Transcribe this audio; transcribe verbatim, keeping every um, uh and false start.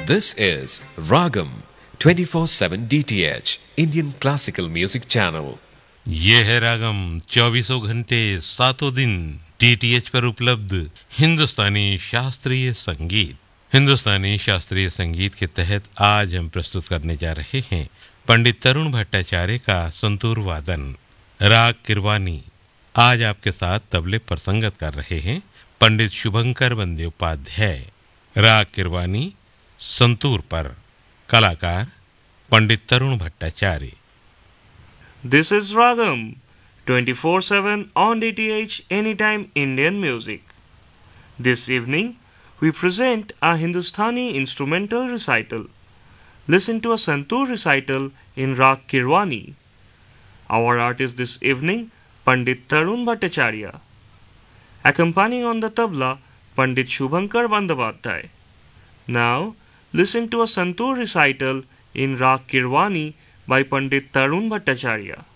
This is Ragam twenty-four seven D T H Indian Classical Music Channel. ये है रागम चौबीसों घंटे सातों दिन डीटीएच पर उपलब्ध हिंदुस्तानी शास्त्रीय संगीत। हिंदुस्तानी शास्त्रीय संगीत के तहत आज हम प्रस्तुत करने जा रहे हैं पंडित तरुण भट्टाचार्य का संतूर वादन राग किरवानी। आज आपके साथ तबले पर संगत कर रहे हैं पंडित शुभंकर बंदोपाध्याय। राग किरवानी संतूर पर कलाकार पंडित तरुण Bhattacharya. This is Ragam twenty-four seven on D T H Anytime Indian Music. This evening we present a Hindustani instrumental recital. Listen to a Santur recital in Rag Kirwani. Our artist this evening Pandit Tarun Bhattacharya. Accompanying on the tabla Pandit Shubhankar Bandyopadhyay. Now listen to a Santur recital in Rag Kirwani by Pandit Tarun Bhattacharya.